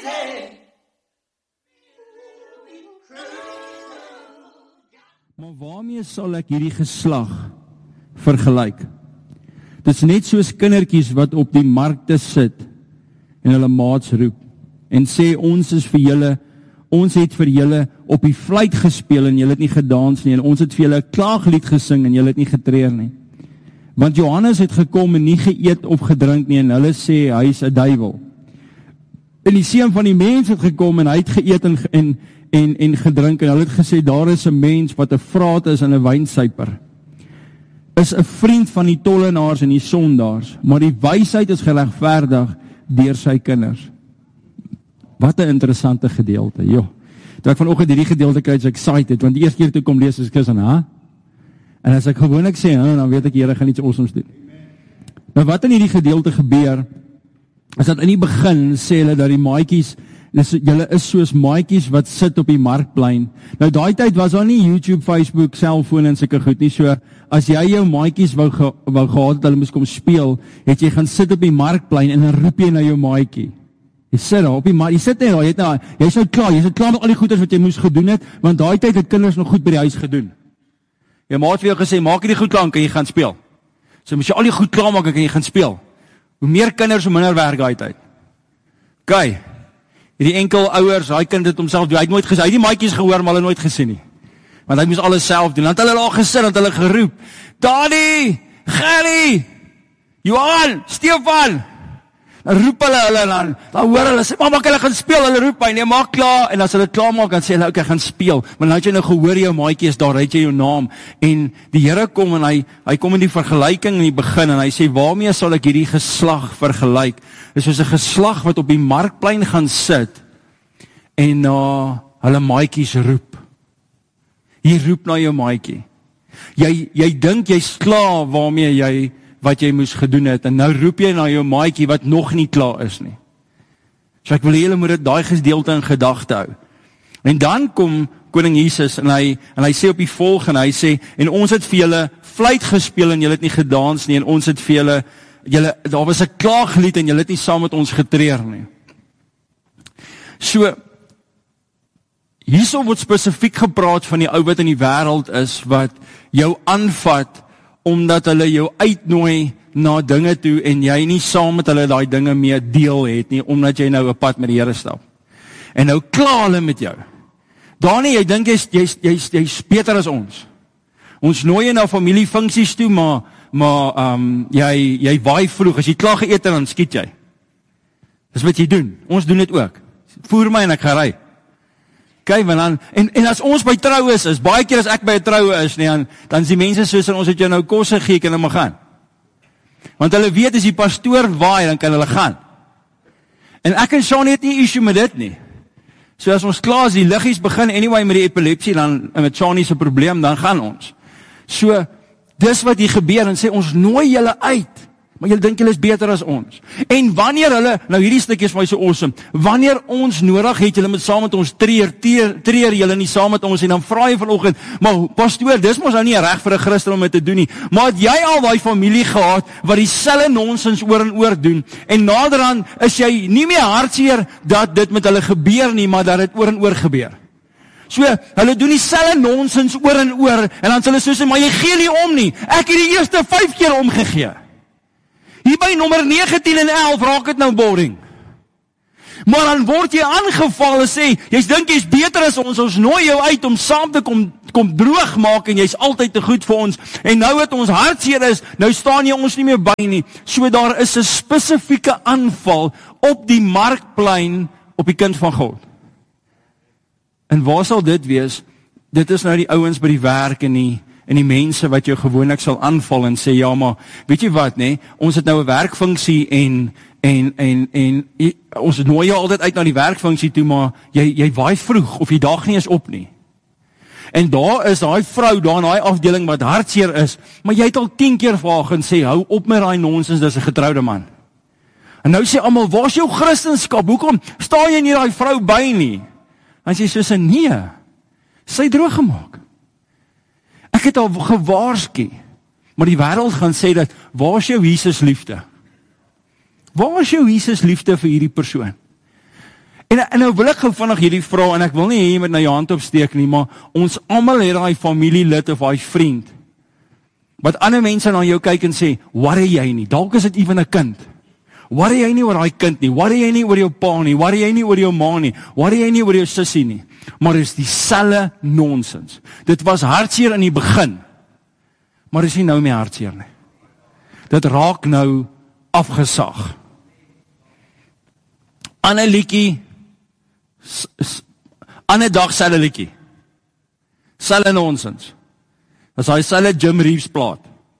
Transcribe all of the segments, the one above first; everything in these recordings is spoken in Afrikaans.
Maar waarmee sal ek hierdie geslag vergelyk? Dit is net soos kindertjies wat op die markte sit en hulle maats roep en sê ons het vir julle op die fluit gespeel en julle het nie gedans nie en ons het vir julle 'n klaaglied gesing en julle het nie getreur nie. Want Johannes het gekom en nie geëet of gedrink nie en hulle sê hy is 'n duiwel. En die seun van die mens het gekom en hy het geëet en gedrink en hulle het gesê daar is 'n mens wat 'n vraat is en 'n wynsuiper. Is 'n vriend van die tollenaars en die sondaars, maar die wysheid is geregverdig deur sy kinders. Wat 'n interessante gedeelte, joh. Toe ek vanoggend hierdie gedeelte kry, is ek excited, want die eerste keer toe kom lees is ek aan, En as ek gewoonlik sê, dan weet ek die Here gaan iets awesomes doen. Nou wat in hierdie gedeelte gebeur, is dat in die begin sê hulle dat die maatjies, julle is soos maatjies wat sit op die markplein. Nou daai tyd was daar nie YouTube, Facebook, selfoon en sulke goed nie, so as jy jou maatjies wou gehad het, hulle moes kom speel, het jy gaan sit op die markplein en dan roep jy na jou maatjie. Jy sit daar op die mark, jy sit net daar, jy's nou klaar, jy's klaar met al die goeders wat jy moes gedoen het, want daai tyd het kinders nog goed by die huis gedoen. Jou maat het vir jou gesê, maak hierdie goed klaar en kan jy gaan speel. So moet jy al die goed klaar maak en kan jy gaan speel. Hoe meer kinders, hoe minder werk daai tyd. Okay. Hierdie enkel ouers, daai kind het homself doen. Hy het nooit gesê, hy het die maatjies gehoor, maar hulle nooit gesien nie. Want hy moes alles self doen. Dan het hulle daar gesit, dan het hulle geroep. Dani, Gerry, Johan, Stefan. Dan roep hulle dan hoor hulle sê, "Mamma, hulle gaan speel." Hulle roep hy, "Nee, maak klaar." En as hulle klaar maak, dan sê hulle, "Oké, gaan speel." Maar nou het jy nou gehoor jou maatjie is daar, ry jy jou naam. En die Here kom en hy kom in die vergelyking in die begin en hy sê, "Waarmee sal ek hierdie geslag vergelyk?" Dit is soos 'n geslag wat op die markplein gaan sit en hulle maatjies roep. Jy roep na jou maatjie. Jy dink jy's klaar waarmee wat jy moes gedoen het, en nou roep jy na jou maatjie wat nog nie klaar is nie. So ek wil hê julle moet dit daai gedeelte in gedagte hou. En dan kom koning Jesus en hy sê op die volgende, hy sê, en ons het vir julle fluit gespeel en julle het nie gedans nie, en ons het vir julle daar was 'n klaaglied en julle het nie saam met ons getreur nie. So hierso word spesifiek gepraat van die ou wat in die wêreld is, wat jou aanvat omdat hulle jou uitnooi na dinge toe en jy nie saam met hulle daai dinge mee deel het nie, omdat jy nou 'n pad met die Here stap. En nou kla hulle met jou. Dani, jy dink jy's beter as ons. Ons nooi jy na familiefunksies toe, maar jy waai vroeg. As jy klaar geëet het, dan skiet jy. Dis wat jy doen. Ons doen dit ook. Voer my en ek gaan ry. Okay, want dan, en as ons by troue is, baie keer as ek by 'n troue is, nee, dan is die mense soos, ons het jou nou kos gegee, kan hulle gaan. Want hulle weet, as die pastoor waai, dan kan hulle gaan. En ek en Shaun het nie issue met dit nie. So as ons klaar is, die liggies begin, anyway met die epilepsie, dan met Shaun se probleem, dan gaan ons. So, dis wat hier gebeur, en sê, ons nooi julle uit, maar julle dink julle is beter as ons. En wanneer hulle, nou hierdie stukkie is vir my so awesome, wanneer ons nodig het, julle moet saam met ons treur julle nie saam met ons, en dan vra jy vanoggend, maar pastoor, dis mos nou nie reg vir 'n Christen om dit te doen nie, maar het jy al daai familie gehad, wat dieselfde nonsens oor en oor doen, en naderhand is jy nie meer hartseer, dat dit met hulle gebeur nie, maar dat dit oor en oor gebeur. So, hulle doen dieselfde nonsens oor en oor, en dan sê hulle so, maar jy gee nie om nie, ek het die eerste 5 keer omgegee. Hier by nommer 19 en 11 raak dit nou boring. Maar dan word jy aangeval en sê, jy dink jy's beter as ons nooi jou uit om saam te kom droog maak en jy's altyd te goed vir ons. En nou het ons hartseer is, nou staan jy ons nie meer by nie. So daar is 'n spesifieke aanval op die markplein op die kind van God. En waar sal dit wees? Dit is nou die ouens by die werk en die mense wat jou gewoonlik sal aanval en sê, ja, maar weet jy wat, nee, ons het nou 'n werkfunksie en ons nooi jou altyd uit na die werkfunksie toe, maar jy waai vroeg of jy daag nie eens op nie. En daar is daai vrou daar in daai afdeling wat hartseer is, maar jy het al 10 keer vir haar gaan sê, hou op met daai nonsens, dis 'n getroude man. En nou sê almal, waar's jou Christendom? Hoekom staan jy nie daai vrou by nie? En sy sê so, nee, sy droog gemaak. Ek het al gewaarsku, maar die wêreld gaan sê dat, waar is jou Jesus liefde? Waar is jou Jesus liefde vir hierdie persoon? En nou wil ek gou vinnig hierdie vraag, en ek wil nie hê jy moet nou jou hand opsteek nie, maar ons almal het daai familielid of daai vriend, wat ander mense na jou kyk en sê, worry jy nie, dalk is dit ewen 'n kind. Worry jy nie oor daai kind nie, worry jy nie oor jou pa nie, worry jy nie oor jou ma nie, worry jy nie oor jou sussie nie. Maar dit is dieselfde nonsens. Dit was hartseer in die begin, maar dit is nie nou meer hartseer nie. Dit raak nou afgesag. Ander liedjie, ander dag selfe liedjie. Selfe nonsens. Dis hy selfe Jim Reeves plaat.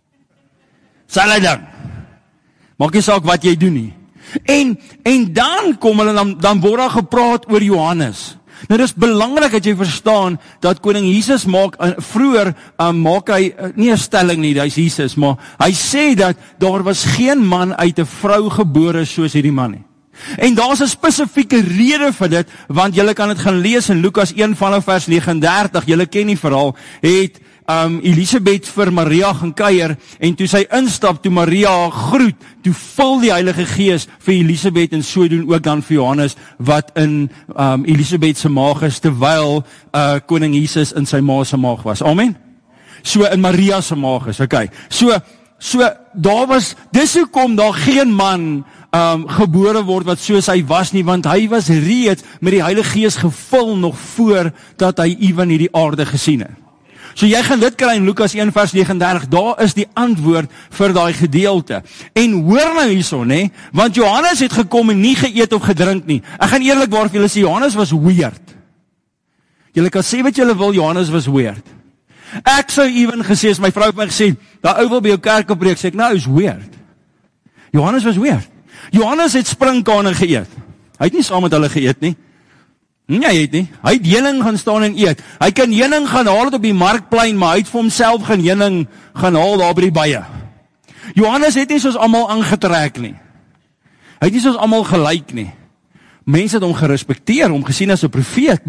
Selfe ding. Maak nie saak wat jy doen nie. En dan kom hulle, dan word daar gepraat oor Johannes. Nou dis belangrik dat jy verstaan dat koning Jesus maak, vroeër maak hy, nie 'n stelling nie, hy's Jesus, maar hy sê dat daar was geen man uit 'n vrou gebore soos hierdie man nie. En daar's 'n spesifieke rede vir dit, want julle kan dit gaan lees in Lukas 1 vanaf vers 39, julle ken die verhaal, het Elisabeth vir Maria gaan kuier, en toe sy instap, toe Maria haar groet, toe vul die Heilige Gees vir Elisabeth, en so doen ook dan vir Johannes, wat in Elisabeth se maag is, terwyl koning Jesus in sy ma se maag was. Amen? So in Maria se maag is, okay. So daar was, dis hoekom daar geen man gebore word wat soos hy was nie, want hy was reeds met die Heilige Gees gevul nog voor dat hy ewen hierdie aarde gesien het. So jy gaan dit kry in Lukas 1 vers 39, daar is die antwoord vir daai gedeelte. En hoor nou hierson, né? Want Johannes het gekom en nie geëet of gedrink nie. Ek gaan eerlikwaar vir julle sê, Johannes was weird. Julle kan sê wat julle wil, Johannes was weird. Ek sou ewen gesê, as my vrou het my gesê, daai ou wil by jou kerk opbreek, sê ek, nou, is weird. Johannes was weird. Johannes het springkane geëet. Hy het nie saam met hulle geëet nie. Nee, hy het nie. Hy het heuning gaan staan en eet. Hy kan heuning gaan haal het op die markplein, maar hy het vir homself gaan heuning gaan haal daar by die baie. Johannes het nie soos almal aangetrek nie. Hy het nie soos almal gelyk nie. Mense het hom gerespekteer, hom gesien as 'n profeet,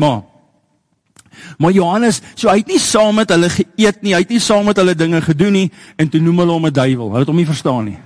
maar Johannes, so hy het nie saam met hulle geëet nie, hy het nie saam met hulle dinge gedoen nie, en toe noem hulle hom 'n duiwel. Hulle het hom nie verstaan nie.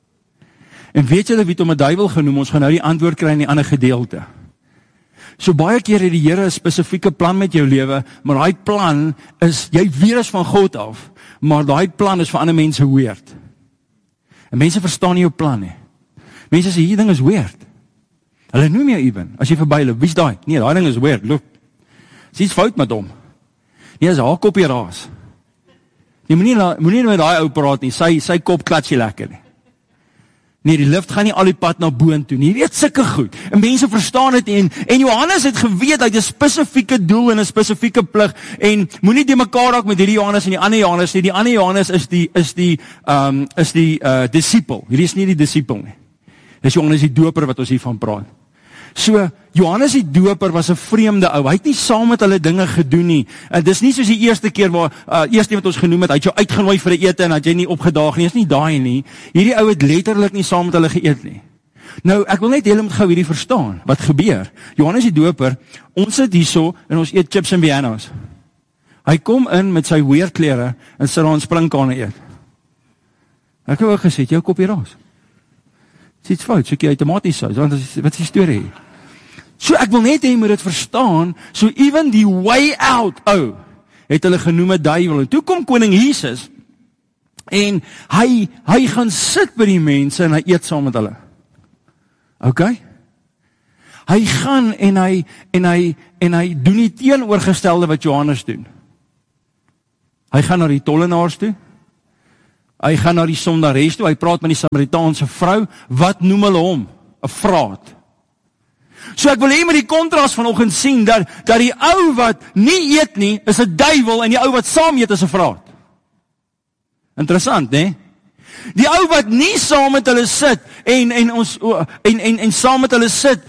En weet julle wie het hom 'n duiwel genoem? Ons gaan nou die antwoord kry in die ander gedeelte. So baie keer het die Here 'n spesifieke plan met jou lewe, maar daai plan is, jy weet is van God af, maar daai plan is vir ander mense weird. En mense verstaan nie jou plan nie. Mense sê, hierdie ding is weird. Hulle noem jou ewen, as jy verby hulle, wie's daai? Nee, daai ding is weird, look. Is iets fout met hom. Nee, is haar kopie raas. Jy moenie met daai ou praat nie, sy kop klats jy lekker nie. Nee, die lift gaan nie al die pad na boontoe nie. Jy weet sulke goed. En mense verstaan dit nie. En Johannes het geweet, hy het 'n spesifieke doel en 'n spesifieke plig. En moenie die mekaar raak met hierdie Johannes en die ander Johannes nie. Die ander Johannes is die disipel. Hierdie is nie die disipel nie. Dis Johannes die doper wat ons hiervan praat. So, Johannes die doper was 'n vreemde ou. Hy het nie saam met hulle dinge gedoen nie. Dis nie soos die eerste keer waar eerste wat ons genoem het, hy het jou uitgenooi vir 'n ete en het jy nie opgedaag nie. Dis nie daai nie. Hierdie ou het letterlik nie saam met hulle geëet nie. Nou, ek wil net julle moet gou hierdie verstaan. Wat gebeur? Johannes die doper, ons sit hierso en ons eet chips en pianos. Hy kom in met sy weird klere en sit daar 'n springkane eet. Ek het ook gesê, jou kopie raas. Dis iets fout, soek jy outomaties sou. Wat is die storie? So ek wil net hê jy moet dit verstaan, so even die way out, het hulle genoem 'n duiwel. En toe kom koning Jesus, en hy gaan sit by die mense, en hy eet saam met hulle. Okay? Hy gaan, en hy doen die teenoorgestelde wat Johannes doen. Hy gaan na die tollenaars toe, hy gaan na die sondares toe, hy praat met die Samaritaanse vrou, wat noem hulle hom? 'n vraat. So ek wil hê met die kontras vanoggend sien, dat die ou wat nie eet nie, is 'n duiwel, en die ou wat saam eet is 'n vraat. Interessant, né? Die ou wat nie saam met hulle sit, en saam met hulle sit,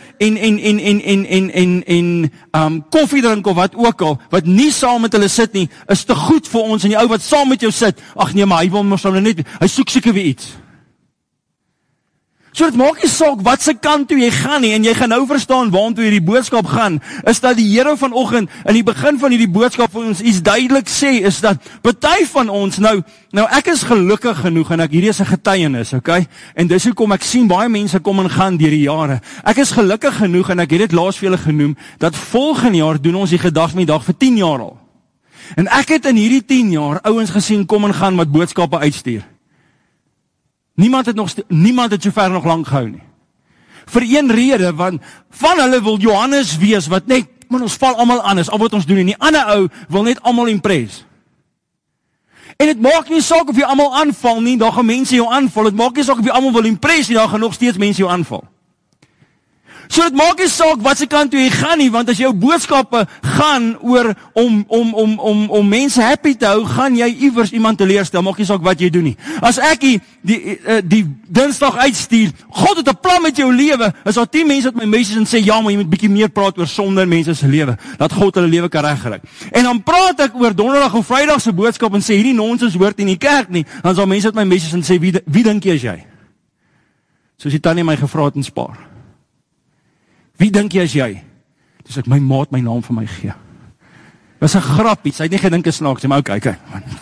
en koffie drink, of wat ook al, wat nie saam met hulle sit nie, is te goed vir ons, en die ou wat saam met jou sit, ag nee, maar hy wil mos nou net, hy soek seker weer iets. So dit maak nie saak wat se kant toe jy gaan nie, en jy gaan nou verstaan waartoe hierdie boodskap gaan, is dat die Here vanoggend in die begin van hierdie boodskap vir ons iets duidelik sê, is dat party van ons, nou ek is gelukkig genoeg, en hierdie is 'n getuienis, okay? En dis hoekom ek sien baie mense kom en gaan deur die jare. Ek is gelukkig genoeg, en ek het dit laas vir julle genoem, dat volgende jaar doen ons die gedagtedag vir 10 jaar al. En ek het in hierdie 10 jaar ouens gesien kom en gaan met boodskappe uitstuur. Niemand het sover nog lank gehou nie. Vir een rede, want van hulle wil Johannes wees, wat net, man, ons val almal aan, is al wat ons doen, en die ander ou wil net almal impress. En dit maak nie saak of jy almal aanval nie, daar gaan mense jou aanval, dit maak nie saak of jy almal wil impress nie, daar gaan nog steeds mense jou aanval. So dit maak nie saak wat se kant toe jy gaan nie, want as jou boodskappe gaan oor om mense happy te hou, gaan jy iewers iemand teleurstel, maak nie saak wat jy doen nie. As ek die Dinsdag uitstuur, God het 'n plan met jou lewe, is daar 10 mense wat my message en sê, ja, maar jy moet bietjie meer praat oor sonde in mense se lewe, dat God hulle lewe kan regkry. En dan praat ek oor Donderdag of Vrydag se boodskap en sê, hierdie nonsens hoort nie in die kerk nie, dan sal mense met my message en sê, wie dink jy is jy? Soos die tannie my gevra het in Spar. Wie dink jy is jy? Dis ek my maat my naam vir my gee. Was 'n grappie, sy het nie gedink is snaaks, maar okay.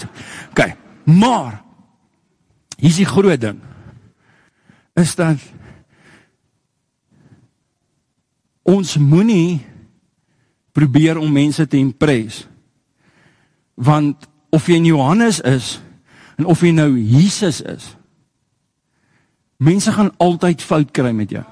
Maar hier is die groot ding. Is dat ons moenie probeer om mense te impress. Want of jy in Johannes is en of jy nou Jesus is, mense gaan altyd fout kry met jou.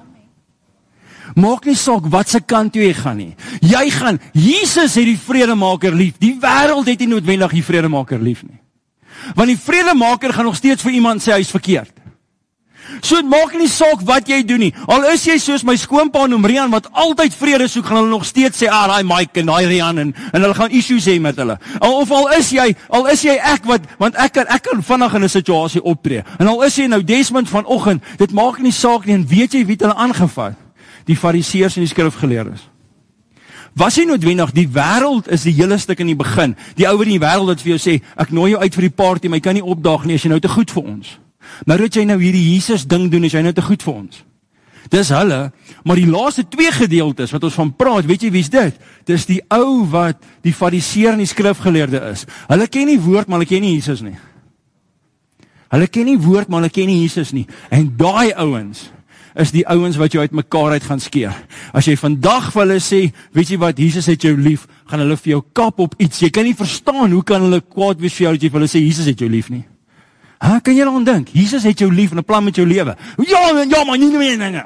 Maak nie saak wat se kant toe jy gaan nie. Jy gaan, Jesus het die vredemaker lief. Die wêreld het nie noodwendig die vredemaker lief nie. Want die vredemaker gaan nog steeds vir iemand sê hy is verkeerd. So dit maak nie saak wat jy doen nie. Al is jy soos my skoonpa noem Rian wat altyd vrede soek, gaan hulle nog steeds sê, daai Mike en daai Rian en hulle gaan issues hê met hulle. Of al is jy ek want ek kan vinnig in 'n situasie optree. En al is jy nou Desmond vanoggend, dit maak nie saak nie, en weet jy wie hulle aangevat? Die fariseërs en die skrifgeleerdes. Was nie noodwendig, die wêreld is die hele stuk in die begin. Die ou wat in die wêreld wat vir jou sê, ek nooi jou uit vir die party, maar jy kan nie opdaag nie, as jy nou te goed vir ons. Nou dat jy nou hierdie Jesus ding doen, is jy nou te goed vir ons. Dis hulle, maar die laaste 2 gedeeltes wat ons van praat, weet jy wie's dit? Dis die ou wat die fariseer en die skrifgeleerde is. Hulle ken nie woord, maar hulle ken nie Jesus nie. Hulle ken nie woord, maar hulle ken nie Jesus nie. En daai ouens is die ouens wat jou uit mekaar uit gaan skeer. As jy vandag vir hulle sê, weet jy wat, Jesus het jou lief, gaan hulle vir jou kap op iets. Jy kan nie verstaan, hoe kan hulle kwaad wees vir jou, dat jy vir hulle sê, Jesus het jou lief nie. Kan jy daaraan dink? Jesus het jou lief en 'n plan met jou lewe. Ja, maar nie.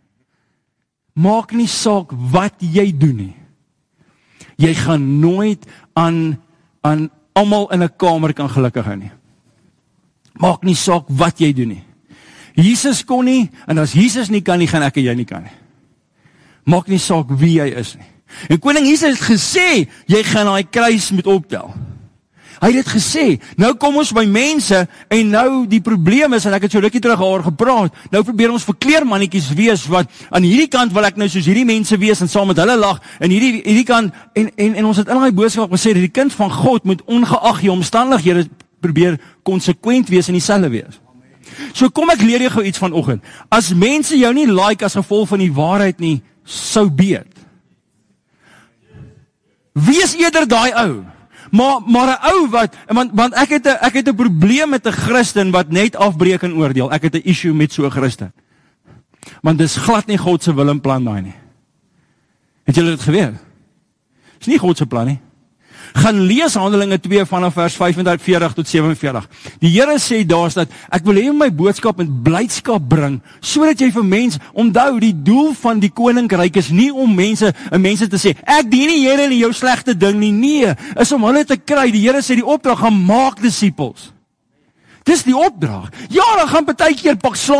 Maak nie saak wat jy doen nie. Jy gaan nooit aan almal in 'n kamer kan gelukkig hou nie. Maak nie saak wat jy doen nie. Jesus kon nie, en as Jesus nie kan nie, gaan ek en jy nie kan nie. Maak nie saak wie jy is nie. En koning Jesus het gesê, jy gaan daai kruis moet optel. Hy het dit gesê, nou kom ons by mense, en nou die probleem is, en ek het so rukkie terug daaroor gepraat, nou probeer ons vir kleermannetjies wees, wat aan hierdie kant wil ek nou soos hierdie mense wees, en saam met hulle lag, en hierdie kant, en ons het in daai boodskap gesê, dat die kind van God moet ongeag die omstandighede probeer konsekwent wees en dieselfde wees. So kom ek leer jou gou iets vanoggend. As mense jou nie like as gevolg van die waarheid nie, sou beet. Wees eerder daai ou. Maar 'n ou wat, want ek het 'n probleem met 'n Christen wat net afbreek en oordeel. Ek het 'n issue met so 'n Christen. Want dis glad nie God se wil en plan daai nie. Het julle dit geweet? Dis nie God se plan nie. Gaan lees Handelinge 2 vanaf vers 45 tot 47. Die Here sê daar dat ek wil hê jy my boodskap met blydskap bring, sodat jy vir mense onthou die doel van die koninkryk is nie om mense te sê ek dien die Here en jou slegte ding nie. Nee, is om hulle te kry. Die Here sê die opdrag gaan maak disippels. Dis die opdrag. Ja, dan gaan partykeer pak